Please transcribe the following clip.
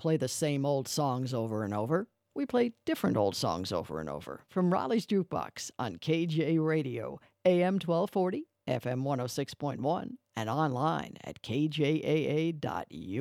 play the same old songs over and over. We play different old songs over and over from Raleigh's Jukebox on KJ Radio, AM 1240, FM 106.1, and online at kjaa.us.